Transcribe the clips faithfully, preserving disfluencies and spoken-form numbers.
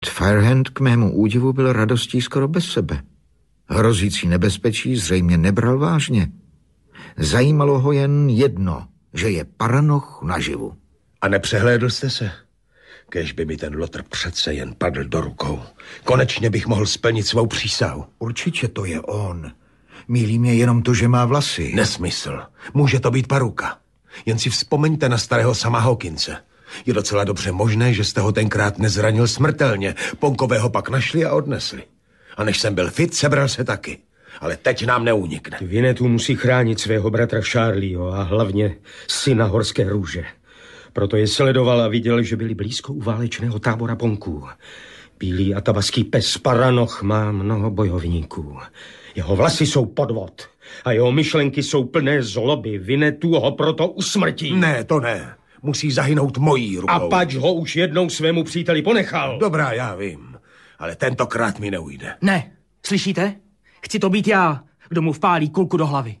Firehand k mému údivu byl radostí skoro bez sebe. Hrozící nebezpečí zřejmě nebral vážně. Zajímalo ho jen jedno, že je Paranoch naživu. A nepřehlédl jste se? Kéž by mi ten lotr přece jen padl do rukou. Konečně bych mohl splnit svou přísahu. Určitě to je on. Mýlí mě jenom to, že má vlasy. Nesmysl. Může to být paruka. Jen si vzpomeňte na starého sama Hawkinse. Je docela dobře možné, že jste ho tenkrát nezranil smrtelně. Ponkového pak našli a odnesli. A než jsem byl fit, sebral se taky. Ale teď nám neunikne. Winnetou musí chránit svého bratra Charlieho a hlavně syna Horské růže. Proto je sledoval a viděl, že byli blízko u válečného tábora Ponků. Bílý atabaský pes Paranoch má mnoho bojovníků. Jeho vlasy jsou podvod a jeho myšlenky jsou plné zloby. Winnetou ho proto usmrtí. Ne, to ne. Musí zahynout mojí rukou. A pač ho už jednou svému příteli ponechal. Dobrá, já vím. Ale tentokrát mi neujde. Ne, slyšíte? Chci to být já, kdo mu vpálí kulku do hlavy.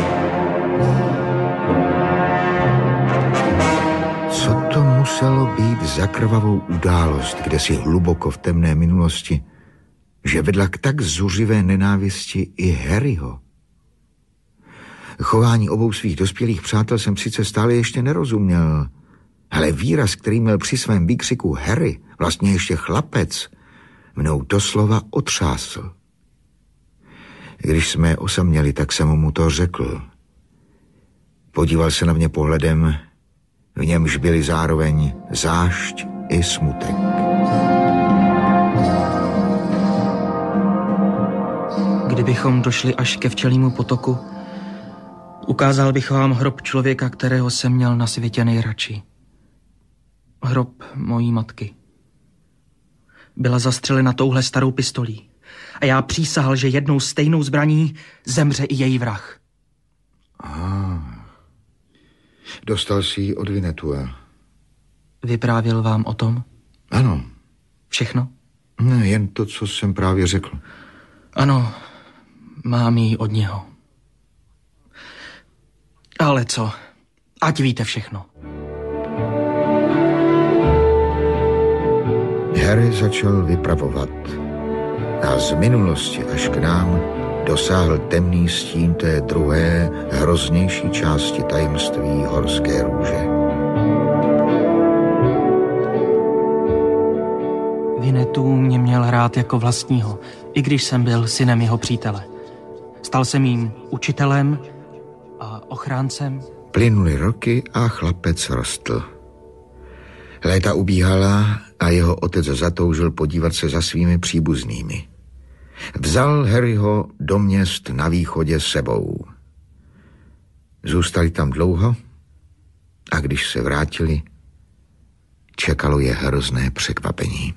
Co to muselo být za krvavou událost, kde si hluboko v temné minulosti, že vedla k tak zuřivé nenávisti i Harryho? Chování obou svých dospělých přátel jsem sice stále ještě nerozuměl, ale výraz, který měl při svém výkřiku Harry, vlastně ještě chlapec, mnou doslova otřásl. Když jsme osaměli, tak jsem mu to řekl. Podíval se na mě pohledem, v němž byli zároveň zášť i smutek. Kdybychom došli až ke včelímu potoku, ukázal bych vám hrob člověka, kterého jsem měl na světě nejradši. Hrob mojí matky. Byla zastřelena touhle starou pistolí a já přísahal, že jednou stejnou zbraní zemře i její vrah. Ah, dostal si ji od Winnetua. Vyprávěl vám o tom? Ano. Všechno? Ne, jen to, co jsem právě řekl. Ano, mám ji od něho. Ale co? Ať víte všechno. Harry začal vypravovat a z minulosti až k nám dosáhl temný stín té druhé, hroznější části tajemství Horské růže. Winnetou mě měl rád jako vlastního, i když jsem byl synem jeho přítele. Stal jsem jím učitelem a ochráncem. Plynuly roky a chlapec rostl. Léta ubíhala a jeho otec zatoužil podívat se za svými příbuznými. Vzal Harryho do měst na východě sebou. Zůstali tam dlouho a když se vrátili, čekalo je hrozné překvapení.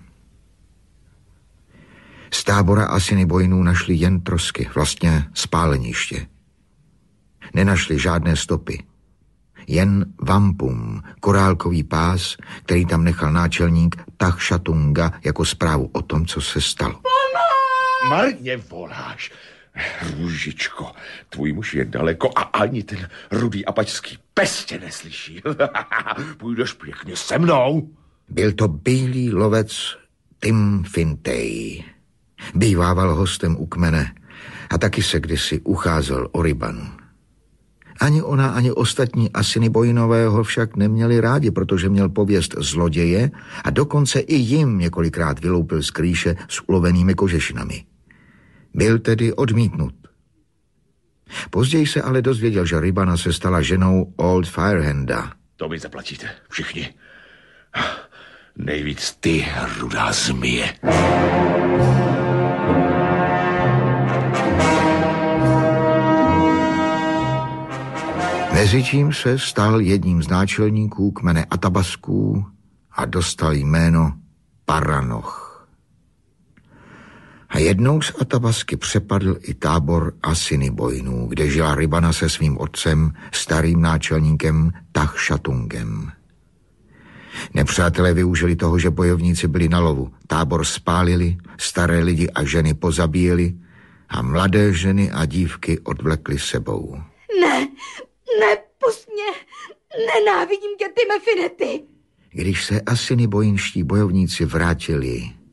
Z tábora Assiniboinů našli jen trosky, vlastně spáleniště. Nenašli žádné stopy. Jen vampum, korálkový pás, který tam nechal náčelník Tach Shatunga jako zprávu o tom, co se stalo. Marně voláš. Růžičko, tvůj muž je daleko a ani ten rudý apačský pes tě neslyší. Půjdeš pěkně se mnou. Byl to bílý lovec Tim Fintay. Bývával hostem u kmene a taky se kdysi ucházel o rybanu. Ani ona, ani ostatní Assiniboinové ho však neměli rádi, protože měl pověst zloděje a dokonce i jim několikrát vyloupil z krýše s ulovenými kožešinami. Byl tedy odmítnut. Později se ale dozvěděl, že rybana se stala ženou Old Firehanda. To mi zaplatíte, všichni. Nejvíc ty, rudá zmije. Mezitím se stal jedním z náčelníků kmene Atabasků a dostal jméno Paranoch. A jednou z Atabasky přepadl i tábor Assiniboinů, kde žila rybana se svým otcem, starým náčelníkem Tach Shatungem. Nepřátelé využili toho, že bojovníci byli na lovu. Tábor spálili, staré lidi a ženy pozabíjeli a mladé ženy a dívky odvlekli sebou. Ne, ne, pust mě, nenávidím tě, Time Finety. Když se Assiniboinští bojovníci vrátili,